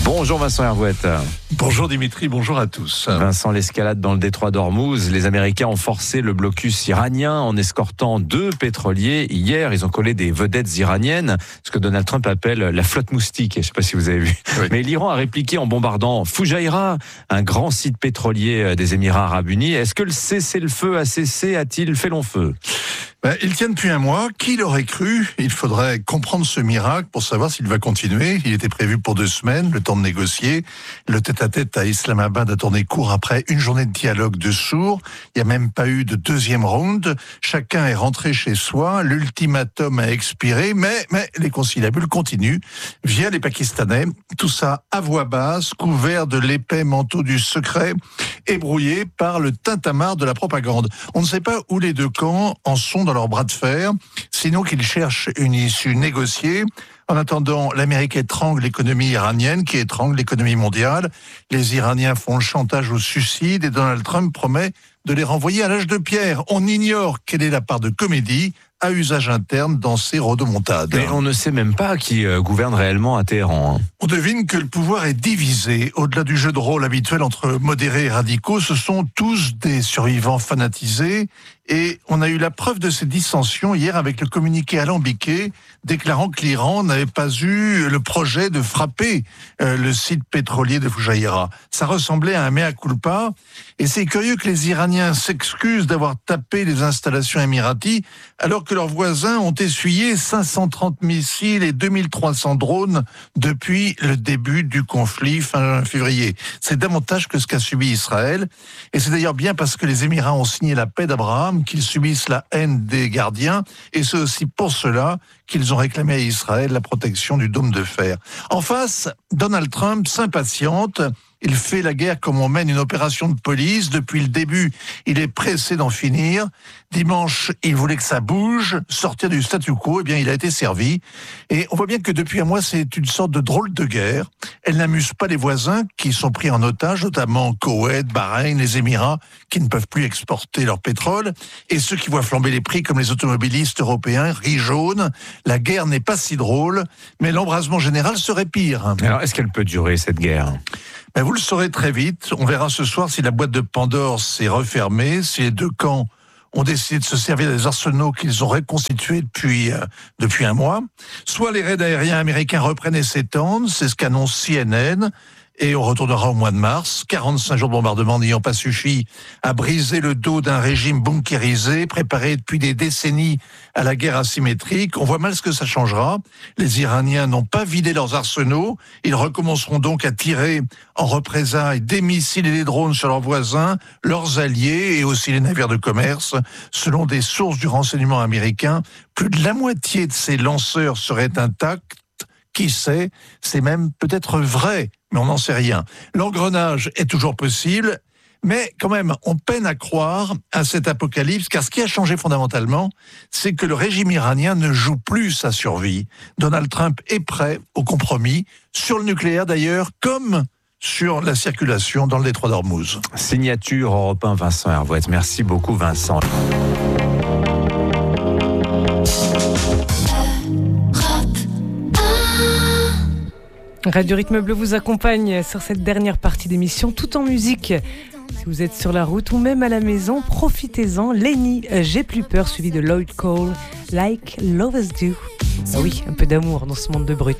Bonjour Vincent Hervouette. Bonjour Dimitri, bonjour à tous. Vincent, l'escalade dans le détroit d'Ormuz. Les Américains ont forcé le blocus iranien en escortant 2 pétroliers. Hier, ils ont collé des vedettes iraniennes, ce que Donald Trump appelle la flotte moustique. Je ne sais pas si vous avez vu. Oui. Mais l'Iran a répliqué en bombardant Fujairah, un grand site pétrolier des Émirats Arabes Unis. Est-ce que le cessez-le-feu a-t-il fait long feu ? Il tient depuis un mois. Qui l'aurait cru ? Il faudrait comprendre ce miracle pour savoir s'il va continuer. Il était prévu pour 2 semaines, le temps de négocier. Le tête-à-tête à Islamabad a tourné court après une journée de dialogue de sourds. Il n'y a même pas eu de deuxième round. Chacun est rentré chez soi. L'ultimatum a expiré, mais les conciliabules continuent via les Pakistanais. Tout ça à voix basse, couvert de l'épais manteau du secret et brouillé par le tintamarre de la propagande. On ne sait pas où les 2 camps en sont dans leur bras de fer, sinon qu'ils cherchent une issue négociée. En attendant, l'Amérique étrangle l'économie iranienne, qui étrangle l'économie mondiale. Les Iraniens font le chantage au suicide et Donald Trump promet de les renvoyer à l'âge de pierre. On ignore quelle est la part de comédie à usage interne dans ces rodomontades. Mais on ne sait même pas qui gouverne réellement à Téhéran. On devine que le pouvoir est divisé. Au-delà du jeu de rôle habituel entre modérés et radicaux, ce sont tous des survivants fanatisés. Et on a eu la preuve de ces dissensions hier avec le communiqué alambiqué déclarant que l'Iran n'avait pas eu le projet de frapper le site pétrolier de Fujairah. Ça ressemblait à un mea culpa. Et c'est curieux que les Iraniens s'excusent d'avoir tapé les installations émiraties alors que leurs voisins ont essuyé 530 missiles et 2300 drones depuis le début du conflit fin février. C'est davantage que ce qu'a subi Israël. Et c'est d'ailleurs bien parce que les Émirats ont signé la paix d'Abraham qu'ils subissent la haine des gardiens. Et c'est aussi pour cela qu'ils ont réclamé à Israël la protection du dôme de fer. En face, Donald Trump s'impatiente. Il fait la guerre comme on mène une opération de police. Depuis le début, il est pressé d'en finir. Dimanche, il voulait que ça bouge, sortir du statu quo. Eh bien, il a été servi. Et on voit bien que depuis un mois, c'est une sorte de drôle de guerre. Elle n'amuse pas les voisins qui sont pris en otage, notamment Koweït, Bahreïn, les Émirats, qui ne peuvent plus exporter leur pétrole. Et ceux qui voient flamber les prix, comme les automobilistes européens, rient jaune. La guerre n'est pas si drôle, mais l'embrasement général serait pire. Alors, est-ce qu'elle peut durer, cette guerre ? Vous le saurez très vite. On verra ce soir si la boîte de Pandore s'est refermée, si les 2 camps ont décidé de se servir des arsenaux qu'ils ont reconstitués depuis un mois. Soit les raids aériens américains reprennent et s'étendent, c'est ce qu'annonce CNN. Et on retournera au mois de mars. 45 jours de bombardement n'ayant pas suffi à briser le dos d'un régime bunkérisé, préparé depuis des décennies à la guerre asymétrique. On voit mal ce que ça changera. Les Iraniens n'ont pas vidé leurs arsenaux. Ils recommenceront donc à tirer en représailles des missiles et des drones sur leurs voisins, leurs alliés et aussi les navires de commerce. Selon des sources du renseignement américain, plus de la moitié de ces lanceurs seraient intacts. Qui sait, c'est même peut-être vrai, mais on n'en sait rien. L'engrenage est toujours possible, mais quand même, on peine à croire à cet apocalypse, car ce qui a changé fondamentalement, c'est que le régime iranien ne joue plus sa survie. Donald Trump est prêt au compromis, sur le nucléaire d'ailleurs, comme sur la circulation dans le détroit d'Ormuz. Signature Europe 1, Vincent Hervouette. Merci beaucoup, Vincent. Radio Rythme Bleu vous accompagne sur cette dernière partie d'émission, tout en musique. Si vous êtes sur la route ou même à la maison, profitez-en. Lenny, J'ai plus peur, suivi de Lloyd Cole, Like Lovers Do. Ah oui, un peu d'amour dans ce monde de brut.